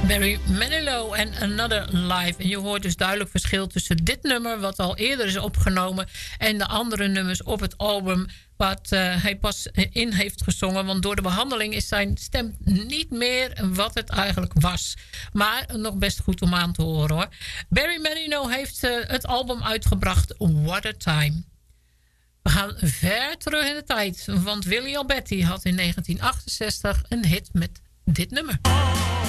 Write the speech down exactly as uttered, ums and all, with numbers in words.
Barry Manilow en Another Life. En je hoort dus duidelijk verschil tussen dit nummer, wat al eerder is opgenomen, en de andere nummers op het album, wat uh, hij pas in heeft gezongen. Want door de behandeling is zijn stem niet meer wat het eigenlijk was. Maar nog best goed om aan te horen, hoor. Barry Manilow heeft uh, het album uitgebracht, What a Time. We gaan ver terug in de tijd. Want Willy Alberti had in negentien achtenzestig een hit met dit nummer.